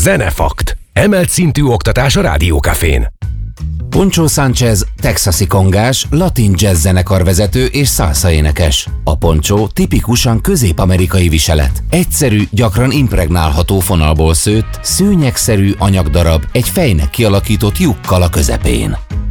Zenefakt. Emelt szintű oktatás a Rádiókafén. Poncho Sánchez, texasi kongás, latin jazz zenekarvezető és salsa énekes. A poncho tipikusan közép-amerikai viselet. Egyszerű, gyakran impregnálható fonalból szőtt, szőnyegszerű anyagdarab egy fejnek kialakított lyukkal a közepén.